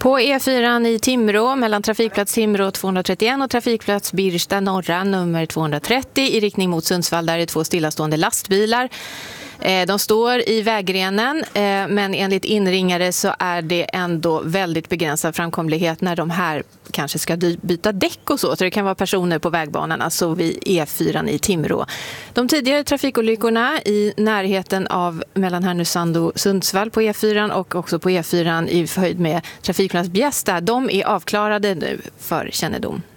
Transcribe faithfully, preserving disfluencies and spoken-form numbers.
På E fyra i Timrå mellan trafikplats Timrå tvåhundratrettioett och trafikplats Birsta norra nummer tvåhundratrettio i riktning mot Sundsvall, där är två stillastående lastbilar. De står i vägrenen, men enligt inringare så är det ändå väldigt begränsad framkomlighet när de här kanske ska byta däck och så. Så det kan vara personer på vägbanan, alltså vid E fyra i Timrå. De tidigare trafikolyckorna i närheten av mellan Härnösand och Sundsvall på E fyra och också på E fyra i höjd med trafikplats Bjästa, de är avklarade nu för kännedom.